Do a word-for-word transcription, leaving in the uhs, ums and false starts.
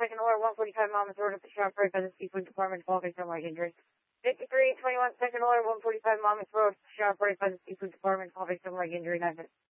second Alarm, one forty-five Monmouth Road at the shop right by the Seafood Department, call victim light injury. fifty-three twenty-one second Alarm, one forty-five Monmouth Road, shop right by the Seafood Department, call victim light injury, nine